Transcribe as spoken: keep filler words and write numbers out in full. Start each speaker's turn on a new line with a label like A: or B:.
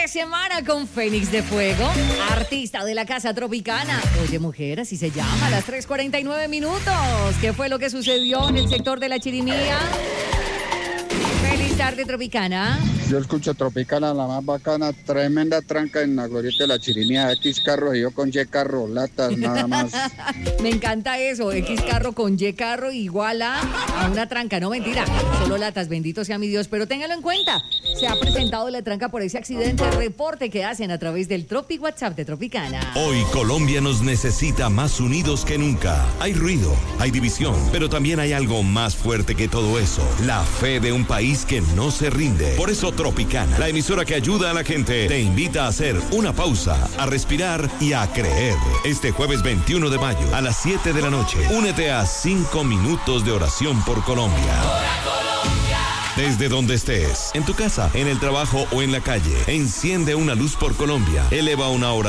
A: de semana con Fénix de Fuego, artista de la Casa Tropicana. Oye, mujer, así se llama, a las tres cuarenta y nueve minutos. ¿Qué fue lo que sucedió en el sector de la Chirimía? Feliz tarde, Tropicana.
B: Yo escucho Tropicana, la más bacana, tremenda tranca en la glorieta de la Chirimía, X carro y yo con Y carro, latas nada más.
A: Me encanta eso, X carro con Y carro igual a, a una tranca, no mentira, solo latas, bendito sea mi Dios, pero téngalo en cuenta, se ha presentado la tranca por ese accidente, reporte que hacen a través del Tropi WhatsApp de Tropicana.
C: Hoy Colombia nos necesita más unidos que nunca. Hay ruido, hay división, pero también hay algo más fuerte que todo eso, la fe de un país que no se rinde. Por eso Tropicana, la emisora que ayuda a la gente, te invita a hacer una pausa, a respirar y a creer. Este jueves veintiuno de mayo a las siete de la noche, únete a cinco minutos de oración por Colombia. Desde donde estés, en tu casa, en el trabajo o en la calle, enciende una luz por Colombia, eleva una oración